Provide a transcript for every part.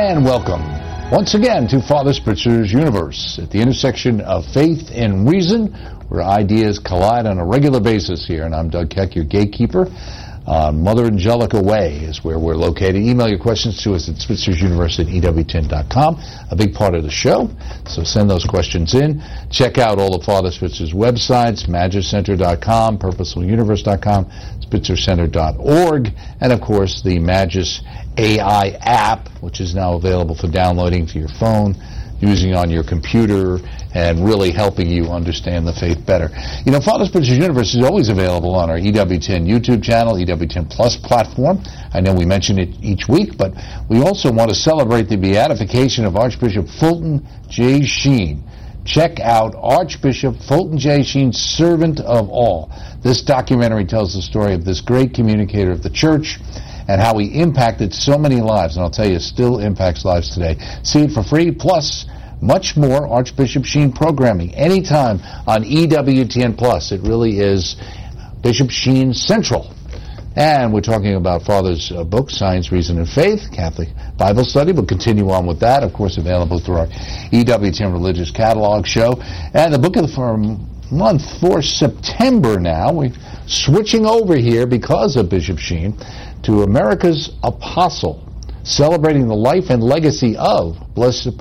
And welcome once again to Father Spritzer's Universe, at the intersection of faith and reason, where ideas collide on a regular basis here. And I'm Doug Keck, your gatekeeper. Mother Angelica Way is where we're located. Email your questions to us at Spritzer'sUniverse@EWTN.com, a big part of the show. So send those questions in. Check out all of Father Spritzer's websites, MagisCenter.com, PurposefulUniverse.com, SpritzerCenter.org, and of course the Magis AI app, which is now available for downloading to your phone, using on your computer, and really helping you understand the faith better. You know, Father Spritzer's Universe is always available on our EWTN YouTube channel, EWTN Plus platform. I know we mention it each week, but we also want to celebrate the beatification of Archbishop Fulton J. Sheen. Check out Archbishop Fulton J. Sheen, Servant of All. This documentary tells the story of this great communicator of the church and how he impacted so many lives, and I'll tell you, still impacts lives today. See it for free, plus much more Archbishop Sheen programming anytime on EWTN Plus. It really is Bishop Sheen Central. And we're talking about Father's book, Science, Reason, and Faith, Catholic Bible Study. We'll continue on with that, of course, available through our EWTN Religious Catalog show. And the book of the month for September now, we're switching over here because of Bishop Sheen to America's Apostle, celebrating the life and legacy of Blessed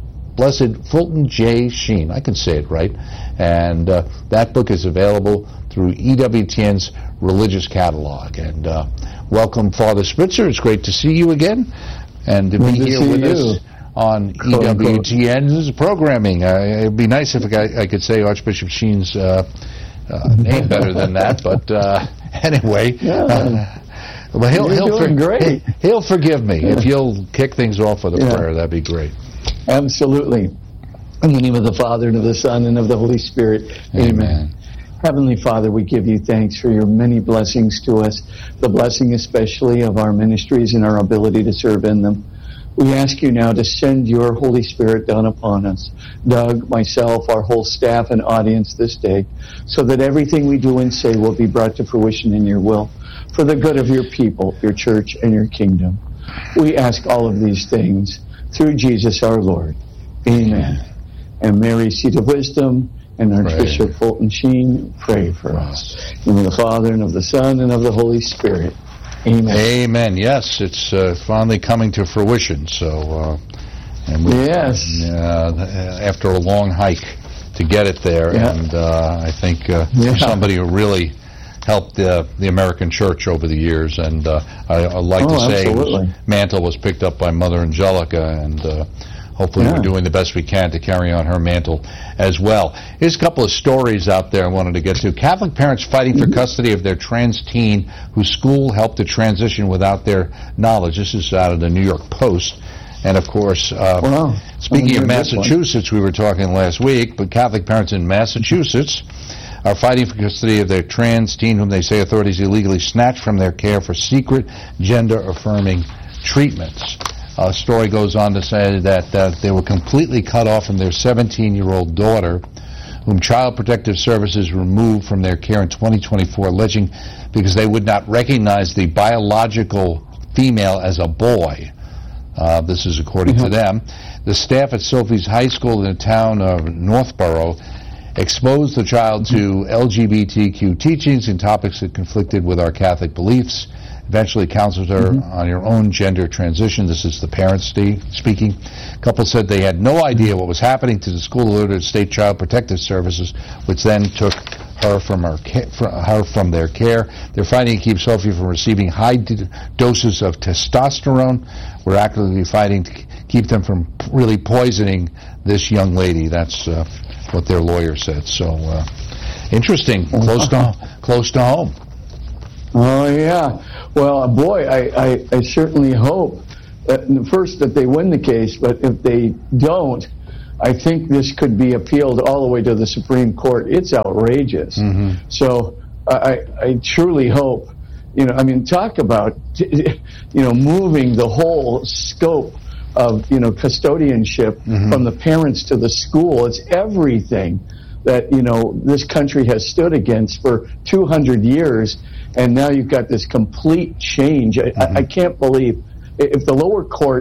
Fulton J. Sheen. I can say it right. And that book is available through EWTN's Religious Catalog. And welcome, Father Spritzer. It's great to see you again and to be here with us on EWTN's programming. It'd be nice if I could say Archbishop Sheen's name better than that, but anyway. Well, he'll forgive me. If you'll kick things off with a prayer, that'd be great. Absolutely. In the name of the Father, and of the Son, and of the Holy Spirit. Amen. Heavenly Father, we give you thanks for your many blessings to us, the blessing especially of our ministries and our ability to serve in them. We ask you now to send your Holy Spirit down upon us, Doug, myself, our whole staff and audience this day, so that everything we do and say will be brought to fruition in your will, for the good of your people, your church, and your kingdom. We ask all of these things through Jesus our Lord. Amen. And Mary, seat of wisdom, and Archbishop Fulton Sheen, pray for us. In the name of the Father, and of the Son, and of the Holy Spirit. Amen. Amen. Yes, it's finally coming to fruition. So, after a long hike to get it there, and I think somebody who really helped the American Church over the years, and I'd like to say mantle was picked up by Mother Angelica, and hopefully we're doing the best we can to carry on her mantle as well. Here's a couple of stories out there I wanted to get to. Catholic parents fighting for custody of their trans teen whose school helped to transition without their knowledge. This is out of the New York Post. And of course, speaking of Massachusetts, we were talking last week, but Catholic parents in Massachusetts are fighting for custody of their trans teen whom they say authorities illegally snatched from their care for secret gender-affirming treatments. A story goes on to say that they were completely cut off from their 17-year-old daughter, whom Child Protective Services removed from their care in 2024, alleging because they would not recognize the biological female as a boy. This is according to them. The staff at Sophie's High School in the town of Northborough exposed the child to LGBTQ teachings and topics that conflicted with our Catholic beliefs. Eventually counseled her on her own gender transition. This is the parents speaking. Couple said they had no idea what was happening to the school, alerted State Child Protective Services, which then took her from their care. They're fighting to keep Sophie from receiving high doses of testosterone. We're actively fighting to keep them from really poisoning this young lady. That's what their lawyer said. So interesting, close to home. Oh, yeah. Well, boy, I certainly hope that they win the case, but if they don't, I think this could be appealed all the way to the Supreme Court. It's outrageous. So I truly hope, talk about, moving the whole scope of, custodianship from the parents to the school. It's everything that, this country has stood against for 200 years. And now you've got this complete change. I can't believe, if the lower court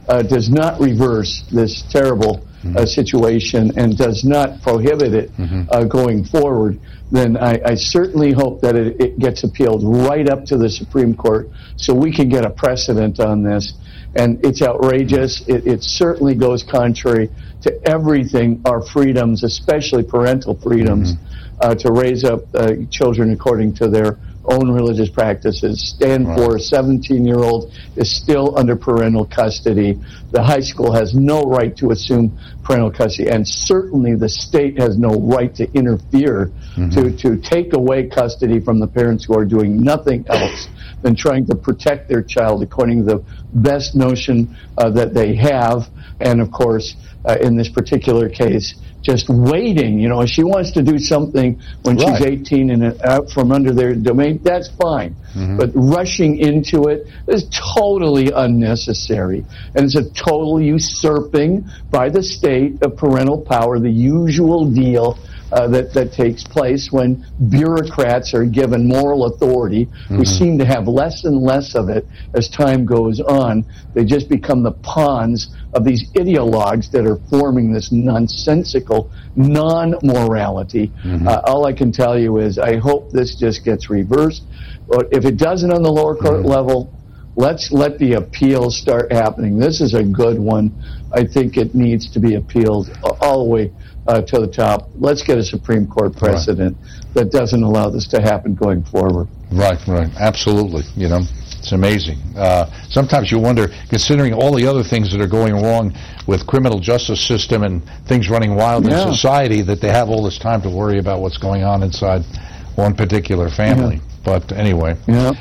does not reverse this terrible situation and does not prohibit it going forward, then I certainly hope that it gets appealed right up to the Supreme Court so we can get a precedent on this. And it's outrageous. It certainly goes contrary to everything, our freedoms, especially parental freedoms, to raise up children according to their own religious practices stand for. A 17-year-old is still under parental custody. The high school has no right to assume parental custody, and certainly the state has no right to interfere to take away custody from the parents who are doing nothing else than trying to protect their child according to the best notion that they have. And of course, in this particular case, just waiting. You know, if she wants to do something when she's 18 and out from under their domain, that's fine. But rushing into it is totally unnecessary. And it's a total usurping by the state of parental power, the usual deal that takes place when bureaucrats are given moral authority. We seem to have less and less of it as time goes on. They just become the pawns of these ideologues that are forming this nonsensical non-morality. All I can tell you is I hope this just gets reversed. But if it doesn't on the lower court level, let's let the appeals start happening. This is a good one. I think it needs to be appealed all the way to the top. Let's get a Supreme Court precedent that doesn't allow this to happen going forward. Right. Absolutely. You know, it's amazing. Sometimes you wonder, considering all the other things that are going wrong with criminal justice system and things running wild in society, that they have all this time to worry about what's going on inside one particular family. But anyway.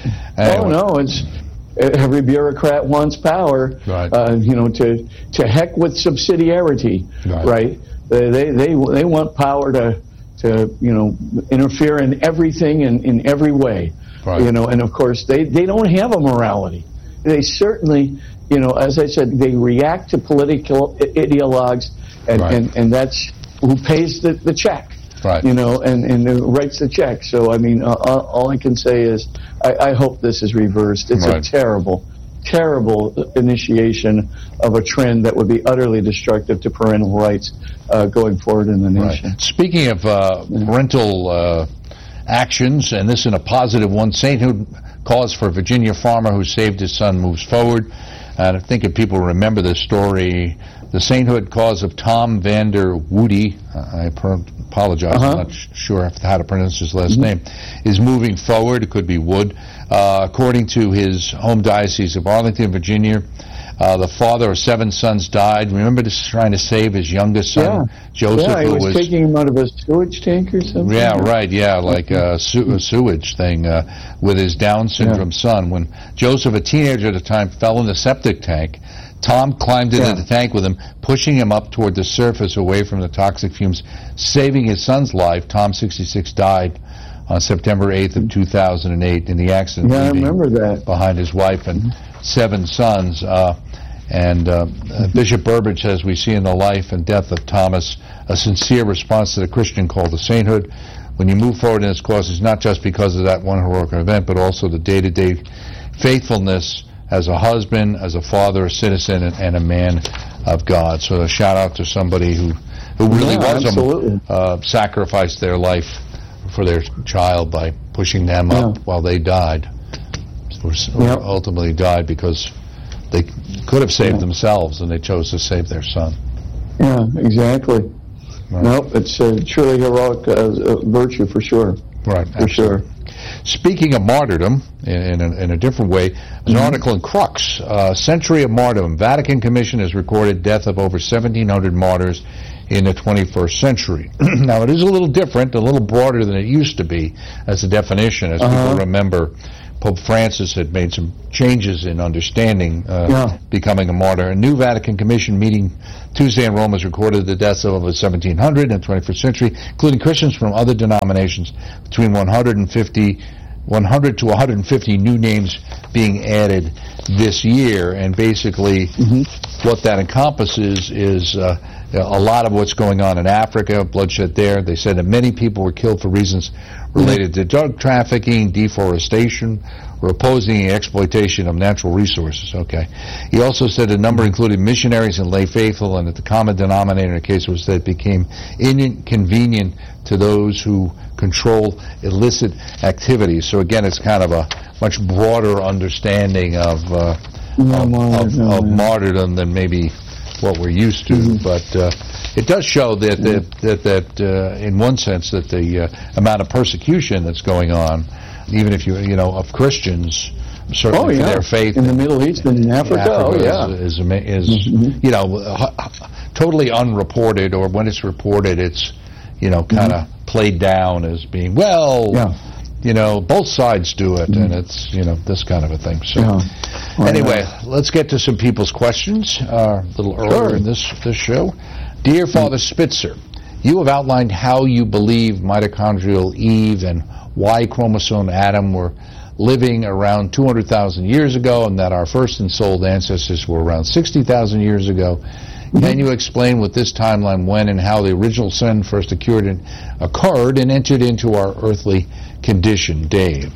Oh, no, it's... Every bureaucrat wants power, you know, to heck with subsidiarity, right? They want power to you know, interfere in everything and in every way, you know. And of course, they don't have a morality. They certainly, you know, as I said, they react to political ideologues, and that's who pays the check. You know, and writes the check. So, I mean, all I can say is I hope this is reversed. It's a terrible, terrible initiation of a trend that would be utterly destructive to parental rights going forward in the nation. Speaking of parental actions, and this in a positive one, sainthood cause for a Virginia farmer who saved his son moves forward. And I think if people remember this story, the sainthood cause of Tom Vander Woody, I apologize, I'm not sure how to pronounce his last name, is moving forward. It could be Wood. According to his home diocese of Arlington, Virginia, the father of 7 sons died. Remember, this trying to save his youngest son, Joseph. Yeah, he was taking him out of a sewage tank or something. Like a sewage thing with his Down syndrome son. When Joseph, a teenager at the time, fell in the septic tank, Tom climbed into the tank with him, pushing him up toward the surface away from the toxic fumes, saving his son's life. Tom, 66, died on September 8th of 2008 in the accident. I remember that. Behind his wife and 7 sons. Bishop Burbidge says, we see in the life and death of Thomas a sincere response to the Christian call to sainthood. When you move forward in this cause, it's not just because of that one heroic event, but also the day-to-day faithfulness as a husband, as a father, a citizen, and a man of God. So a shout out to somebody who really sacrificed their life for their child by pushing them up while they died. Or ultimately died because they could have saved themselves and they chose to save their son. Yeah, exactly. Nope, it's truly heroic virtue for sure. Right, for sure. Speaking of martyrdom, in a different way, there's an article in Crux, Century of Martyrdom. Vatican Commission has recorded death of over 1,700 martyrs in the 21st century. Now, it is a little different, a little broader than it used to be as a definition. As people remember, Pope Francis had made some changes in understanding becoming a martyr. A new Vatican Commission meeting Tuesday in Rome has recorded the deaths of over 1,700 in the 21st century, including Christians from other denominations, between 100 to 150 new names being added this year, and basically what that encompasses is a lot of what's going on in Africa, bloodshed there. They said that many people were killed for reasons related to drug trafficking, deforestation, or opposing the exploitation of natural resources. Okay. He also said a number included missionaries and lay faithful, and that the common denominator in the case was that it became inconvenient to those who control illicit activities. So again, it's kind of a much broader understanding of martyrdom than maybe what we're used to, but it does show that in one sense that the amount of persecution that's going on, even if you of Christians, certainly for their faith in the Middle East and in Africa, is totally unreported, or when it's reported, it's kind of played down as being both sides do it, and it's this kind of a thing. So anyway, let's get to some people's questions a little earlier in this show. Dear Father Spitzer, you have outlined how you believe mitochondrial Eve and Y chromosome Adam were living around 200,000 years ago, and that our first ensouled ancestors were around 60,000 years ago. Can you explain with this timeline when and how the original sin first occurred and entered into our earthly condition? Dave.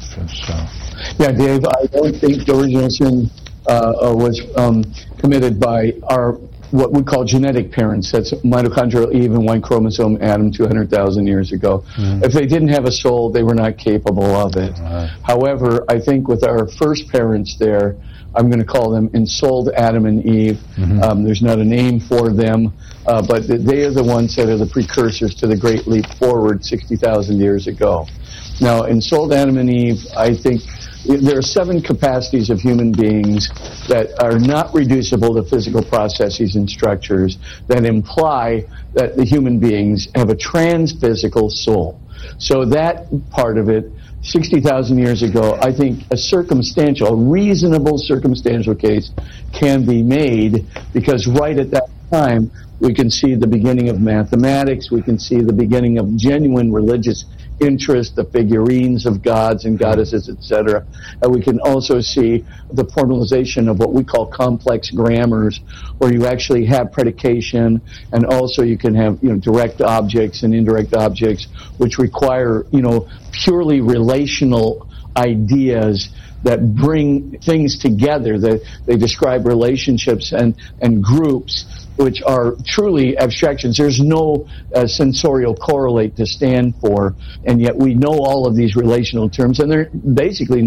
Yeah, Dave, I don't think the original sin was committed by our what we call genetic parents. That's mitochondrial Eve and Y chromosome Adam 200,000 years ago. If they didn't have a soul, they were not capable of it. However, I think with our first parents there, I'm going to call them ensouled Adam and Eve. There's not a name for them, but they are the ones that are the precursors to the great leap forward 60,000 years ago. Now, ensouled Adam and Eve, I think there are 7 capacities of human beings that are not reducible to physical processes and structures that imply that the human beings have a trans-physical soul. So that part of it, 60,000 years ago, I think a reasonable circumstantial case can be made, because right at that time we can see the beginning of mathematics, we can see the beginning of genuine religious interest, the figurines of gods and goddesses, etc. And we can also see the formalization of what we call complex grammars, where you actually have predication, and also you can have direct objects and indirect objects, which require purely relational ideas that bring things together. That they describe relationships and groups which are truly abstractions. There's no sensorial correlate to stand for, and yet we know all of these relational terms, and they're basically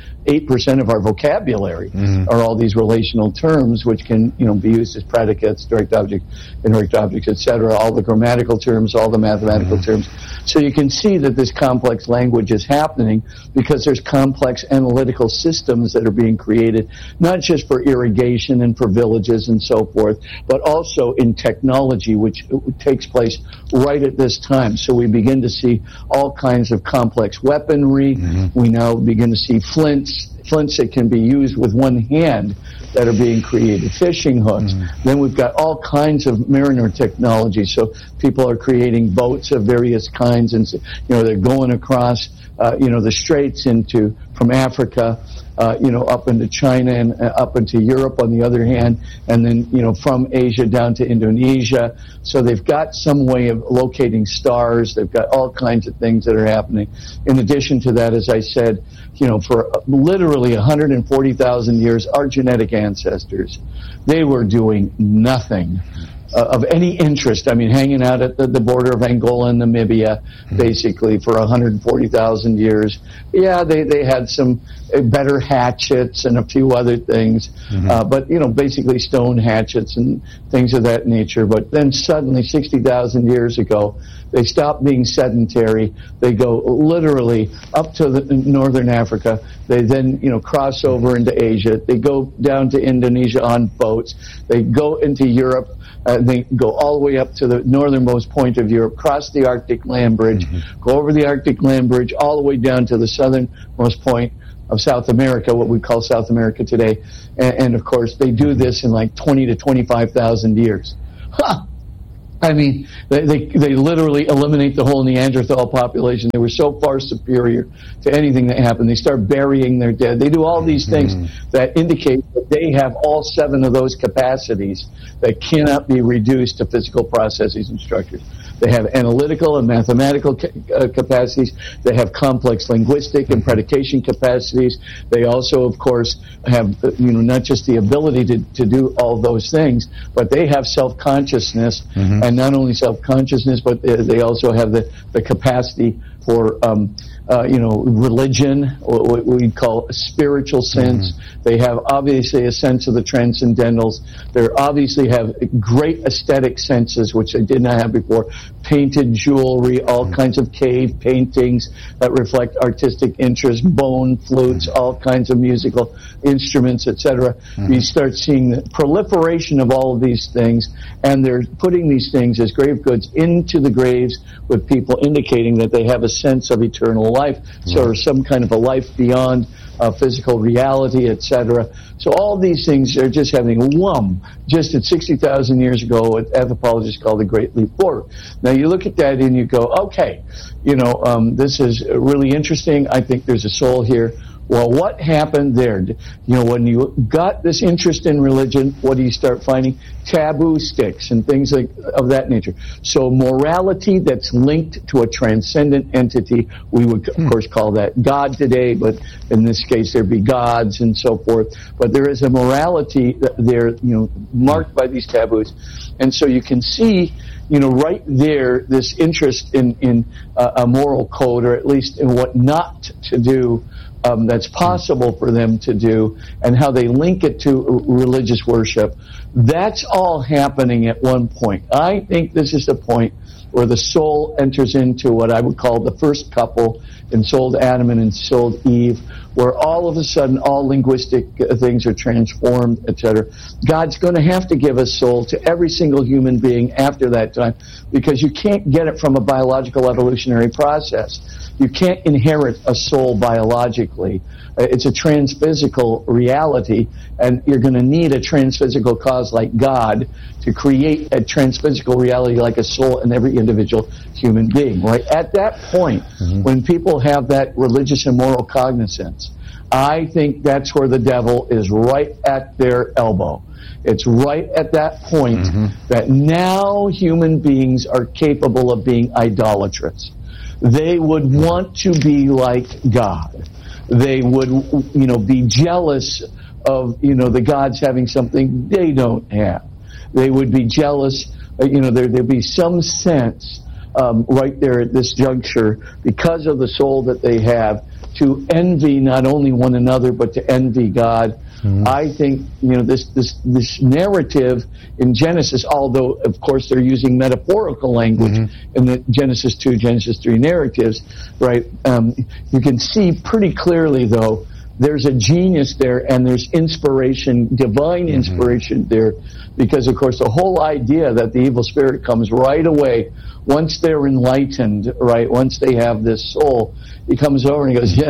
98% of our vocabulary are all these relational terms, which can be used as predicates, direct objects, indirect objects, etc. All the grammatical terms, all the mathematical terms. So you can see that this complex language is happening because there's complex analytical systems that are being created, not just for irrigation and for villages and so forth, but also in technology, which takes place right at this time. So we begin to see all kinds of complex weaponry. We now begin to see flints that can be used with one hand that are being created, fishing hooks. Then we've got all kinds of mariner technology. So people are creating boats of various kinds, and they're going across the straits from Africa, up into China and up into Europe on the other hand, and then, from Asia down to Indonesia. So they've got some way of locating stars. They've got all kinds of things that are happening. In addition to that, as I said, for literally 140,000 years, our genetic ancestors, they were doing nothing of any interest. I mean, hanging out at the border of Angola and Namibia, basically, for 140,000 years. Yeah, they had some better hatchets and a few other things, but, basically stone hatchets and things of that nature. But then suddenly, 60,000 years ago, they stop being sedentary. They go literally up to northern Africa. They then, cross over into Asia. They go down to Indonesia on boats. They go into Europe. They go all the way up to the northernmost point of Europe, cross the Arctic land bridge, go over the Arctic land bridge all the way down to the southernmost point of South America, what we call South America today. And of course, they do this in like 20 to 25,000 years. I mean, they literally eliminate the whole Neanderthal population. They were so far superior to anything that happened. They start burying their dead. They do all these things that indicate that they have all 7 of those capacities that cannot be reduced to physical processes and structures. They have analytical and mathematical capacities. They have complex linguistic and predication capacities. They also, of course, have not just the ability to do all those things, but they have self-consciousness, and not only self-consciousness, but they also have the capacity for religion, what we call a spiritual sense. They have obviously a sense of the transcendentals. They obviously have great aesthetic senses, which they did not have before. Painted jewelry, all kinds of cave paintings that reflect artistic interest, bone flutes, all kinds of musical instruments, etc. You start seeing the proliferation of all of these things, and they're putting these things as grave goods into the graves with people indicating that they have a sense of eternal life, so some kind of a life beyond physical reality, etc. So all these things are just having just at 60,000 years ago, what anthropologists call the Great Leap Forward. Now you look at that and you go, okay, this is really interesting. I think there's a soul here. Well, what happened there? When you got this interest in religion, what do you start finding? Taboo sticks and things of that nature. So morality that's linked to a transcendent entity, we would, of course, call that God today, but in this case, there'd be gods and so forth. But there is a morality there, marked by these taboos. And so you can see, right there, this interest in a moral code, or at least in what not to do, that's possible for them to do, and how they link it to religious worship. That's all happening at one point. I think this is the point where the soul enters into what I would call the first couple, ensouled Adam and ensouled Eve, where all of a sudden all linguistic things are transformed, etc. God's going to have to give a soul to every single human being after that time, because you can't get it from a biological evolutionary process. You can't inherit a soul biologically. It's a transphysical reality, and you're going to need a transphysical cause like God to create a transphysical reality like a soul in every individual human being. Right at that point, when people have that religious and moral cognizance, I think that's where the devil is, right at their elbow. It's right at that point that now human beings are capable of being idolatrous. They would want to be like God. They would, be jealous of, the gods having something they don't have. They would be jealous, there'd be some sense right there at this juncture, because of the soul that they have, to envy not only one another, but to envy God. I think, this narrative in Genesis, although, of course, they're using metaphorical language in the Genesis 2, Genesis 3 narratives, right? You can see pretty clearly, though, there's a genius there, and there's inspiration, divine inspiration there, because, of course, the whole idea that the evil spirit comes right away, once they're enlightened, right, once they have this soul, he comes over and he goes,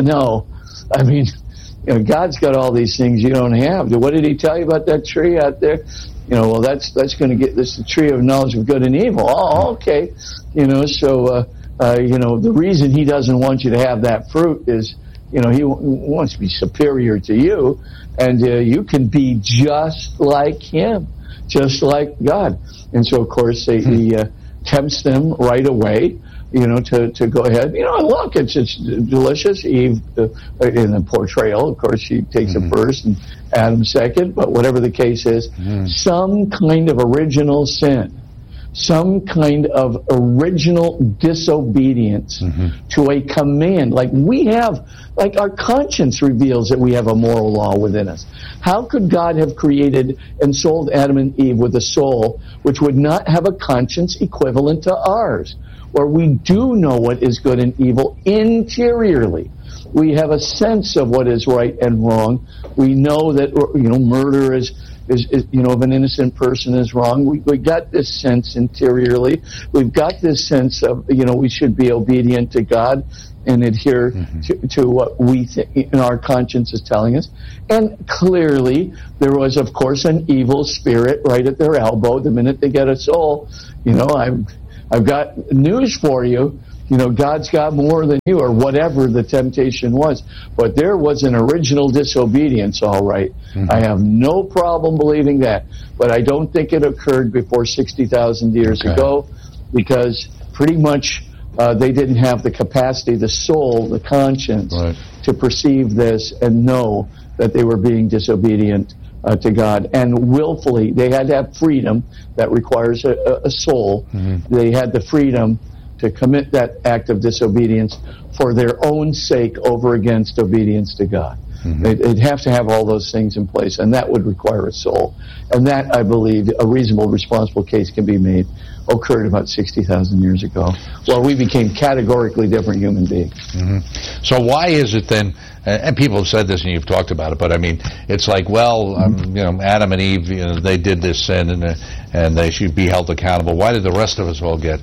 God's got all these things you don't have. What did he tell you about that tree out there? That's going to get this, the tree of knowledge of good and evil. Oh, okay. The reason he doesn't want you to have that fruit is, he wants to be superior to you, and you can be just like him, just like God. And so, of course, he tempts them right away, to go ahead. Look, it's delicious. Eve, in the portrayal, of course, she takes it first and Adam second, but whatever the case is, some kind of original sin, some kind of original disobedience to a command. Like our conscience reveals that we have a moral law within us. How could God have created and sold Adam and Eve with a soul which would not have a conscience equivalent to ours? where we do know what is good and evil interiorly. We have a sense of what is right and wrong. We know that, murder is of an innocent person is wrong. We got this sense interiorly. We've got this sense of, we should be obedient to God and adhere to what we think our conscience is telling us. And clearly, there was, of course, an evil spirit right at their elbow. The minute they get a soul, I've got news for you. God's got more than you, or whatever the temptation was. But there was an original disobedience, all right. I have no problem believing that. But I don't think it occurred before 60,000 years ago, because pretty much they didn't have the capacity, the soul, the conscience, to perceive this and know that they were being disobedient to God. And willfully, they had to have freedom. That requires a soul. They had the freedom to commit that act of disobedience for their own sake over against obedience to God. They'd have to have all those things in place, and that would require a soul. And that, I believe, a reasonable, responsible case can be made, occurred about 60,000 years ago, where we became categorically different human beings. So why is it then, and people have said this and you've talked about it, but I mean, it's like, Adam and Eve, they did this sin and they should be held accountable. Why did the rest of us all get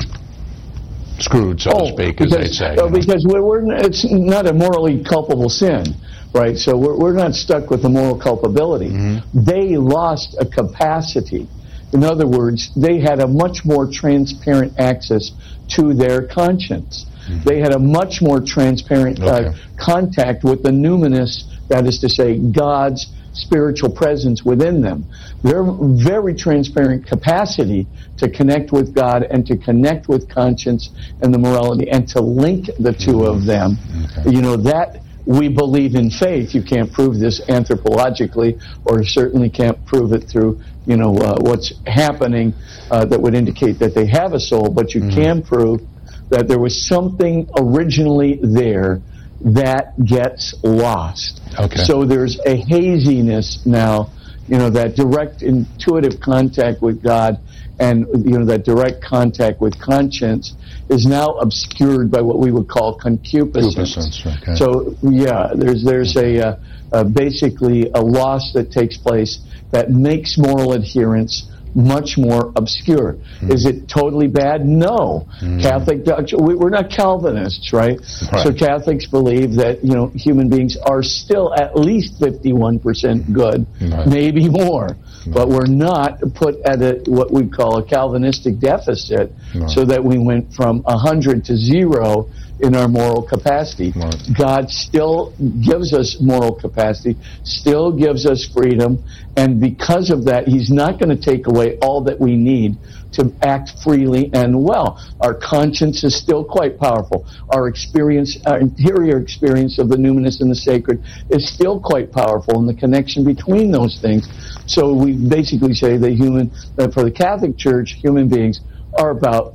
screwed, so to speak, as they say? Because it's not a morally culpable sin, right? So we're not stuck with the moral culpability. They lost a capacity. In other words, they had a much more transparent access to their conscience. They had a much more transparent contact with the numinous, that is to say, God's spiritual presence within them. Their very transparent capacity to connect with God and to connect with conscience and the morality and to link the two of them, that we believe in faith. You can't prove this anthropologically, or certainly can't prove it through what's happening that would indicate that they have a soul, but you can prove that there was something originally there that gets lost. So there's a haziness now, that direct intuitive contact with God and, that direct contact with conscience is now obscured by what we would call concupiscence. So, there's a basically a loss that takes place that makes moral adherence much more obscure. Is it totally bad? No. Catholic doctrine, we're not Calvinists, right? So Catholics believe that, human beings are still at least 51% good, maybe more. But we're not put at what we call a Calvinistic deficit, so that we went from 100 to 0 in our moral capacity. God still gives us moral capacity, still gives us freedom, and because of that, He's not going to take away all that we need to act freely and well. Our conscience is still quite powerful. Our interior experience of the numinous and the sacred is still quite powerful, and the connection between those things. So we basically say that for the Catholic Church, human beings are about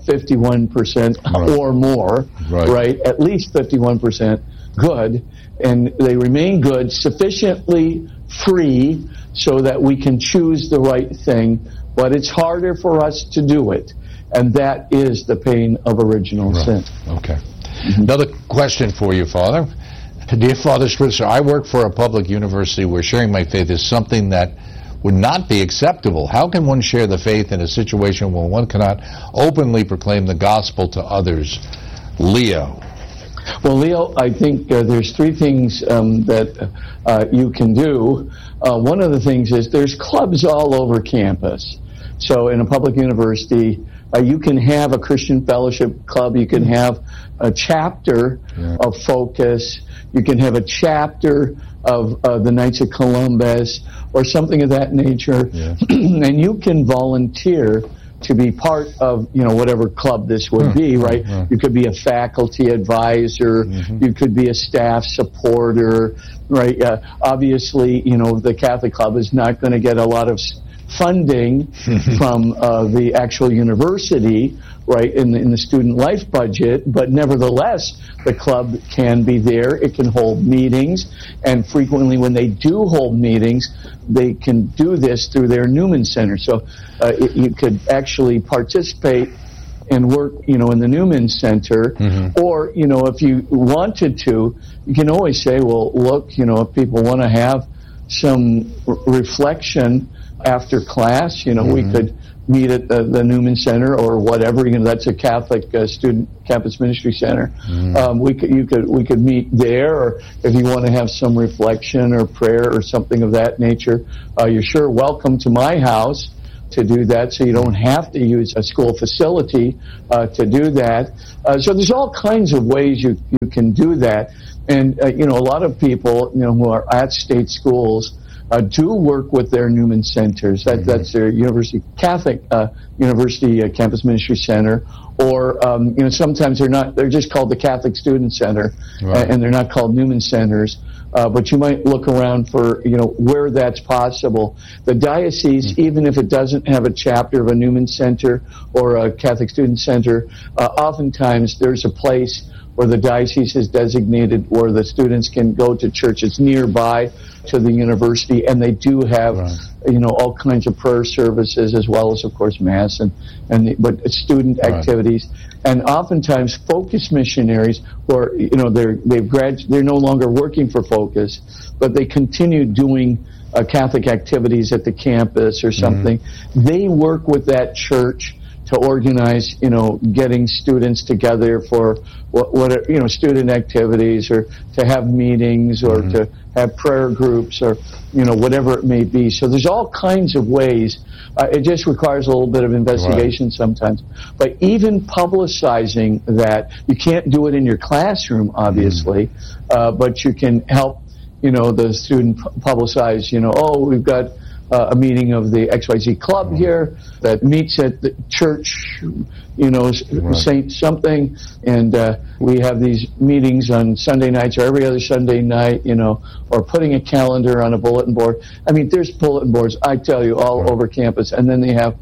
51% or more, right? At least 51% good, and they remain good, sufficiently free so that we can choose the right thing, but it's harder for us to do it, and that is the pain of original sin. Another question for you, Father. Dear Father Spritzer, I work for a public university where sharing my faith is something that would not be acceptable. How can one share the faith in a situation where one cannot openly proclaim the gospel to others? Leo. Well, Leo, I think there's three things that you can do. One of the things is there's clubs all over campus. So in a public university, you can have a Christian fellowship club. You can have a chapter of Focus. You can have a chapter of the Knights of Columbus or something of that nature. And you can volunteer to be part of, whatever club this would be, right? You could be a faculty advisor. You could be a staff supporter, right? Obviously, the Catholic Club is not going to get a lot of funding from the actual university, right, in the student life budget, but nevertheless, the club can be there. It can hold meetings, and frequently when they do hold meetings, they can do this through their Newman Center. So you could actually participate and work, in the Newman Center. Or, if you wanted to, you can always say, well, look, if people want to have some reflection after class, we could meet at the Newman Center or whatever. That's a Catholic student campus ministry center. We could meet there, or if you want to have some reflection or prayer or something of that nature, you're sure welcome to my house to do that, so you don't have to use a school facility to do that. So there's all kinds of ways you can do that. And, a lot of people, who are at state schools do work with their Newman centers. That's their Catholic University Campus Ministry Center. Or, sometimes they're just called the Catholic Student Center, and they're not called Newman Centers. But you might look around for, where that's possible. The diocese, even if it doesn't have a chapter of a Newman Center or a Catholic Student Center, oftentimes there's a place where the diocese is designated where the students can go to churches nearby to the university, and they do have, all kinds of prayer services, as well as, of course, Mass but student activities. And oftentimes, Focus missionaries, or they're no longer working for Focus, but they continue doing Catholic activities at the campus or something. They work with that church to organize, getting students together for student activities, or to have meetings, or to have prayer groups, or, whatever it may be. So there's all kinds of ways. It just requires a little bit of investigation sometimes. But even publicizing that, you can't do it in your classroom, obviously, but you can help, the student publicize, we've got a meeting of the XYZ club here that meets at the church, Saint something, and we have these meetings on Sunday nights or every other Sunday night, or putting a calendar on a bulletin board. I mean, there's bulletin boards, I tell you, all over campus, and then they have,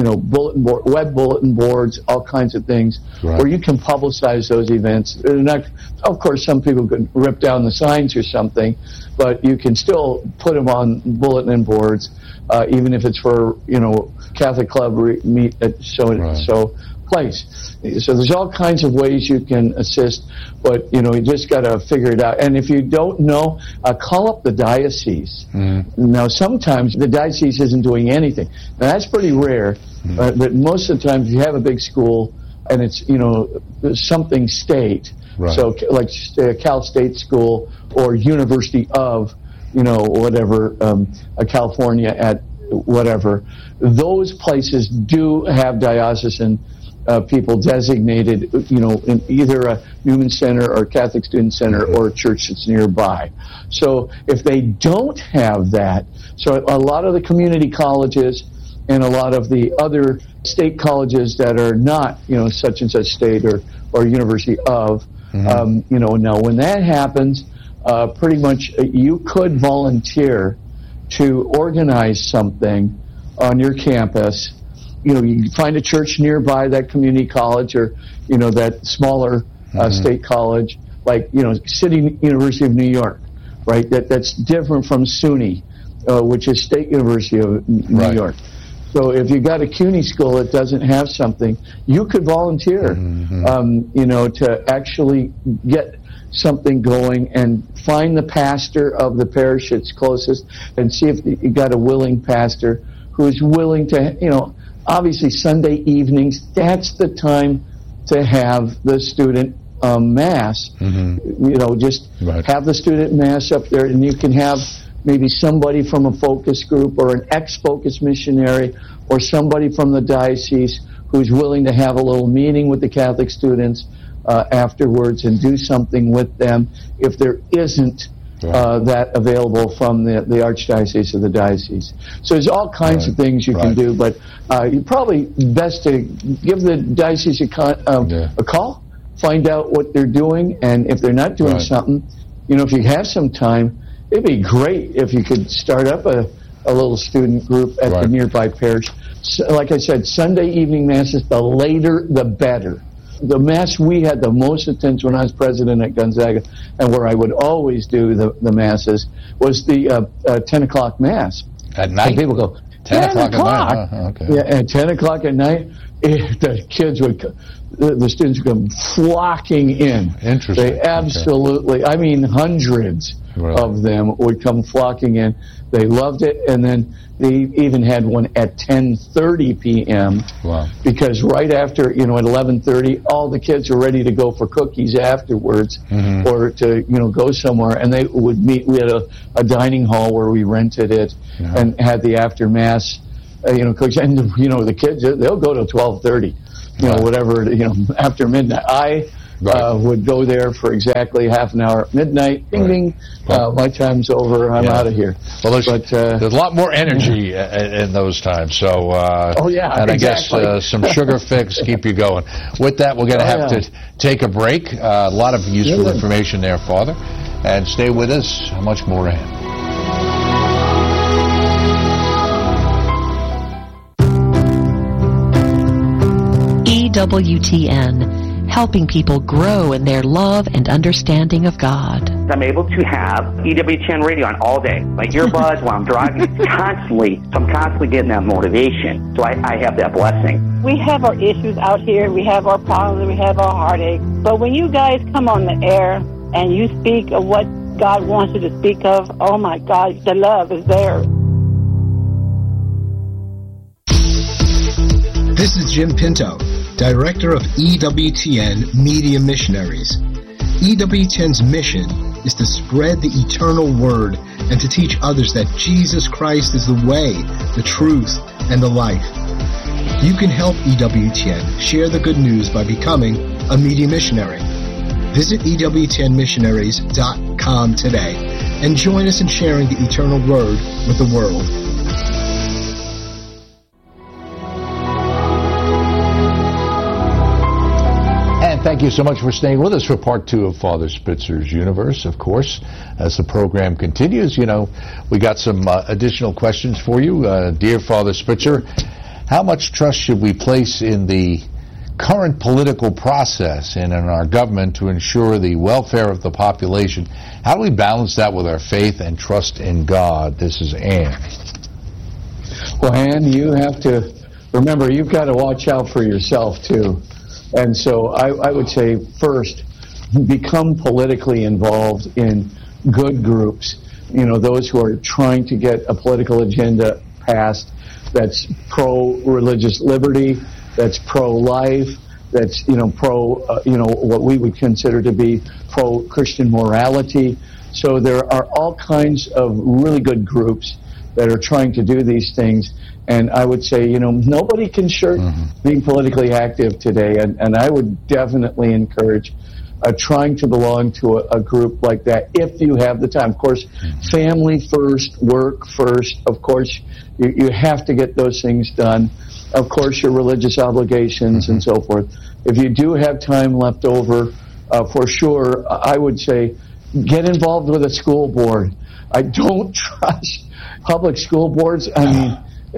web bulletin boards, all kinds of things, where you can publicize those events. They're not, of course, some people could rip down the signs or something, but you can still put them on bulletin boards, even if it's for, Catholic club meet at so place. So there's all kinds of ways you can assist, but, you just got to figure it out. And if you don't know, call up the diocese. Now, sometimes the diocese isn't doing anything. Now, that's pretty rare, but most of the time, if you have a big school and it's, something state, so like say a Cal State school or University of, whatever, California at whatever, those places do have diocesan people designated, in either a Newman Center or Catholic Student Center or a church that's nearby. So if they don't have that, so a lot of the community colleges and a lot of the other state colleges that are not, such and such state or University of, now when that happens, pretty much you could volunteer to organize something on your campus. You find a church nearby that community college, or, that smaller state college, like, City University of New York, right? That's different from SUNY, which is State University of New York. So if you got a CUNY school that doesn't have something, you could volunteer, to actually get something going and find the pastor of the parish that's closest and see if you got a willing pastor who's willing to, obviously Sunday evenings, that's the time to have the student mass. Just have the student mass up there, and you can have maybe somebody from a focus group or an ex-focus missionary or somebody from the diocese who's willing to have a little meeting with the Catholic students afterwards and do something with them if there isn't that available from the archdiocese or the diocese. So there's all kinds of things you can do, but you probably best to give the diocese a call, find out what they're doing, and if they're not doing something, if you have some time, it'd be great if you could start up a little student group at the nearby parish. So, like I said, Sunday evening masses, the later the better. The mass we had the most attendance when I was president at Gonzaga, and where I would always do the masses, was the 10 o'clock mass. At night? And people go, 10 o'clock at night. Okay. Yeah, at 10 o'clock at night, the kids the students would come flocking in. Interesting. They absolutely, I mean, hundreds of them would come flocking in. They loved it, and then they even had one at 10:30 p.m. Wow. Because right after, at 11:30, all the kids were ready to go for cookies afterwards, or to, go somewhere, and they would meet. We had a dining hall where we rented it and had the after mass, cookies, and the kids, they'll go till 12:30, whatever, after midnight. I would go there for exactly half an hour at midnight. Ding, ding. My time's over. I'm out of here. Well, there's a lot more energy in those times. So, and exactly. I guess some sugar fix keep you going. With that, we're going to have to take a break. A lot of useful information there, Father. And stay with us. Much more ahead. EWTN, helping people grow in their love and understanding of God. I'm able to have EWTN radio on all day. My earbuds while I'm driving, I'm constantly getting that motivation. So I have that blessing. We have our issues out here. We have our problems. We have our heartaches. But when you guys come on the air and you speak of what God wants you to speak of, oh my God, the love is there. This is Jim Pinto, Director of EWTN Media Missionaries. EWTN's mission is to spread the eternal word and to teach others that Jesus Christ is the way, the truth, and the life. You can help EWTN share the good news by becoming a media missionary. Visit EWTNmissionaries.com today and join us in sharing the eternal word with the world. Thank you so much for staying with us for part 2 of Father Spitzer's Universe. Of course, as the program continues, we got some additional questions for you. Dear Father Spitzer, how much trust should we place in the current political process and in our government to ensure the welfare of the population? How do we balance that with our faith and trust in God? This is Ann. Well, Ann, you have to remember, you've got to watch out for yourself, too. And so I would say, first, become politically involved in good groups, those who are trying to get a political agenda passed that's pro-religious liberty, that's pro-life, that's, what we would consider to be pro-Christian morality. So there are all kinds of really good groups that are trying to do these things. And I would say, nobody can shirk being politically active today. And I would definitely encourage trying to belong to a group like that if you have the time. Of course, family first, work first. Of course, you have to get those things done. Of course, your religious obligations and so forth. If you do have time left over, for sure, I would say get involved with a school board. I don't trust public school boards. I mean,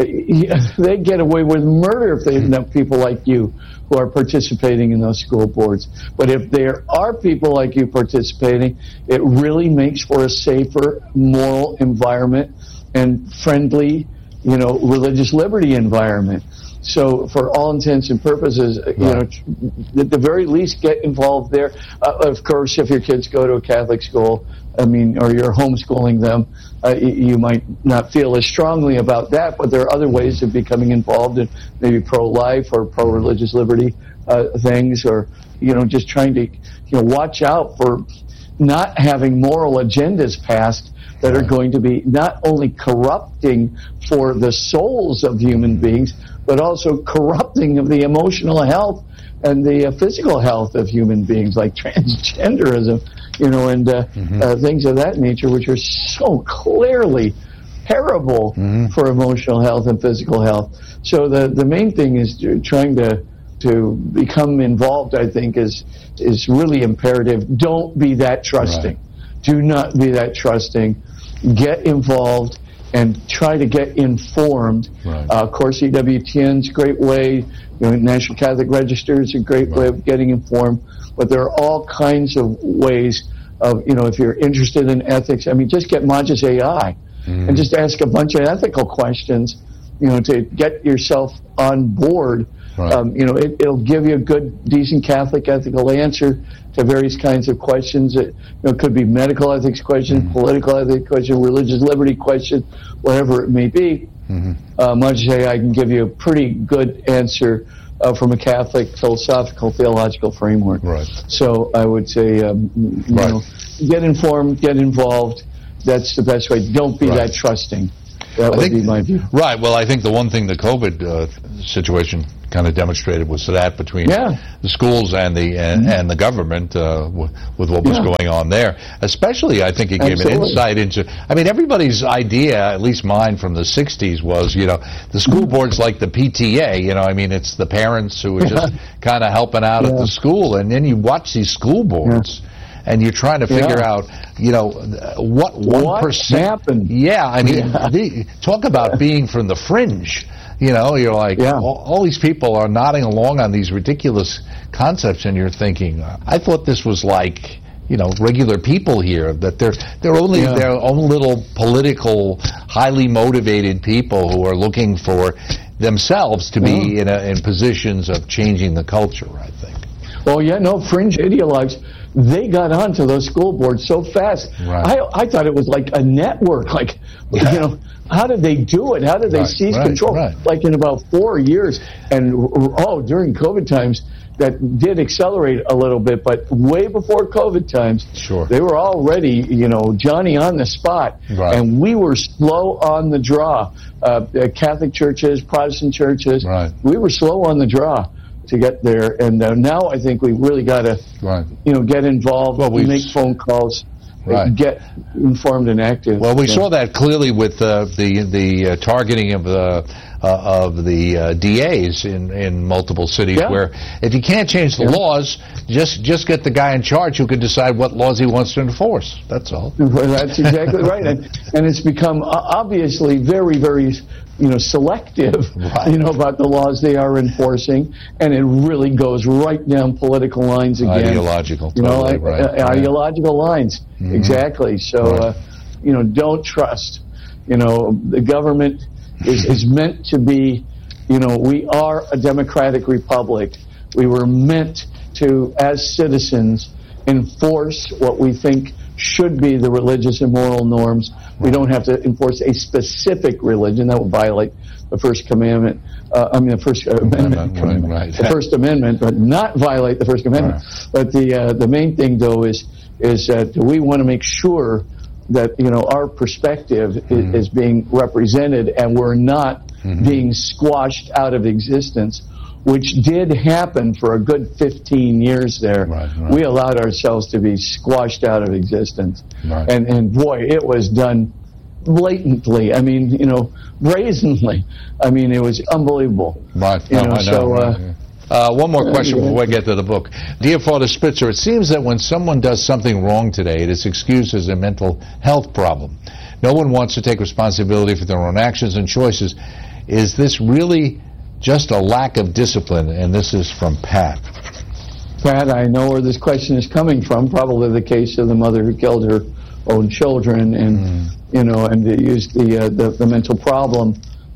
they get away with murder if they have people like you who are participating in those school boards. But if there are people like you participating, it really makes for a safer, moral environment and friendly, religious liberty environment. So for all intents and purposes, at the very least, get involved there. Of course, if your kids go to a Catholic school, or you're homeschooling them, you might not feel as strongly about that, but there are other ways of becoming involved in maybe pro-life or pro-religious liberty things, or, just trying to, watch out for not having moral agendas passed that are going to be not only corrupting for the souls of human beings, but also corrupting of the emotional health and the physical health of human beings, like transgenderism, and things of that nature, which are so clearly terrible for emotional health and physical health. So the main thing is trying to become involved, I think, is really imperative. Don't be that trusting. Right. Do not be that trusting. Get involved and try to get informed. Right. Of course, EWTN's a great way. National Catholic Register is a great way of getting informed. But there are all kinds of ways of, if you're interested in ethics, just get Magis AI and just ask a bunch of ethical questions, to get yourself on board. Right. It'll give you a good, decent Catholic ethical answer to various kinds of questions. It could be medical ethics questions, political ethics questions, religious liberty questions, whatever it may be. Much say I can give you a pretty good answer from a Catholic philosophical, theological framework. Right. So I would say, get informed, get involved. That's the best way. Don't be that trusting. That would be my view. Right. Well, I think the one thing the COVID situation kind of demonstrated was that between the schools and the government with what was going on there. Especially, I think it gave an insight into. I mean, everybody's idea, at least mine from the '60s, was the school board's like the PTA. I mean, it's the parents who are just kind of helping out at the school, and then you watch these school boards. And you're trying to figure out, what 1% happened. Yeah, I mean, talk about being from the fringe. You're like, all these people are nodding along on these ridiculous concepts, and you're thinking, I thought this was like, regular people here, that they're only their own little political, highly motivated people who are looking for themselves to be in positions of changing the culture, I think. Oh, fringe ideologues. They got onto those school boards so fast. Right. I thought it was like a network. Like, how did they do it? How did they seize control? Right. Like in about 4 years. And, during COVID times, that did accelerate a little bit. But way before COVID times, they were already, Johnny on the spot. Right. And we were slow on the draw. Catholic churches, Protestant churches, we were slow on the draw to get there, and now I think we really got to, get involved, make phone calls, get informed and active. Well, we saw that clearly with the targeting of the DAs in multiple cities, where if you can't change the laws, just get the guy in charge who can decide what laws he wants to enforce. That's all. Well, that's exactly right, and it's become obviously very, very selective, about the laws they are enforcing, and it really goes right down political lines again. Ideological, totally ideological lines, exactly. So, don't trust. The government is meant to be, we are a democratic republic. We were meant to, as citizens, enforce what we think should be the religious and moral norms. We don't have to enforce a specific religion. That would violate the First Commandment. The First Amendment. The First Amendment, but not violate the First Amendment. But the main thing, though, is that we want to make sure that our perspective is being represented, and we're not being squashed out of existence, which did happen for a good 15 years there. We allowed ourselves to be squashed out of existence. And boy, it was done blatantly. I mean, brazenly. I mean, it was unbelievable. One more question before I get to the book. Dear Father Spitzer, it seems that when someone does something wrong today, it is excused as a mental health problem. No one wants to take responsibility for their own actions and choices. Is this really just a lack of discipline? And this is from Pat. Pat, I know where this question is coming from. Probably the case of the mother who killed her own children, and and they used the mental problem,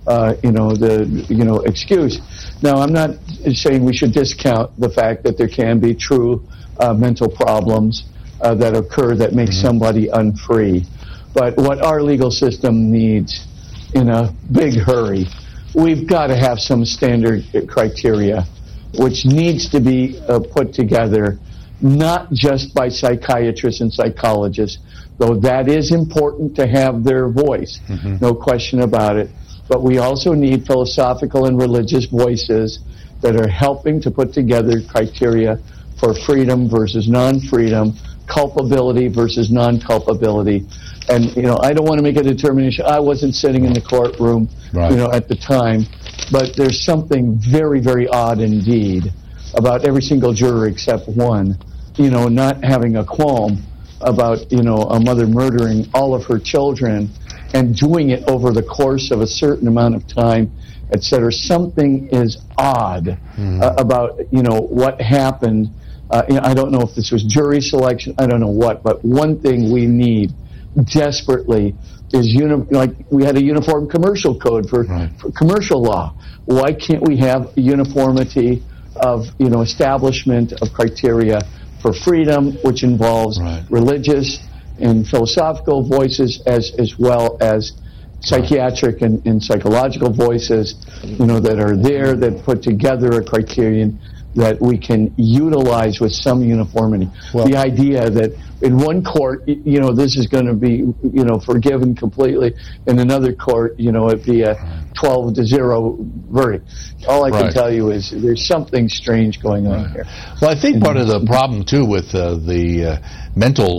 excuse. Now, I'm not saying we should discount the fact that there can be true mental problems that occur that make somebody unfree. But what our legal system needs in a big hurry, we've got to have some standard criteria which needs to be put together, not just by psychiatrists and psychologists, though that is important to have their voice, no question about it. But we also need philosophical and religious voices that are helping to put together criteria for freedom versus non-freedom, culpability versus non-culpability. And, I don't want to make a determination. I wasn't sitting in the courtroom, at the time. But there's something very, very odd indeed about every single juror except one, not having a qualm about, a mother murdering all of her children and doing it over the course of a certain amount of time, etc. Something is odd about, what happened. I don't know if this was jury selection. I don't know what. But one thing we need desperately is like we had a uniform commercial code for commercial law. Why can't we have uniformity of establishment of criteria for freedom, which involves religious and philosophical voices as well as psychiatric and psychological voices, that are there, that put together a criterion that we can utilize with some uniformity. Well, the idea that in one court, this is going to be, forgiven completely. In another court, it'd be a 12-0 verdict. All I can tell you is there's something strange going on here. Well, I think part of the problem, too, with the mental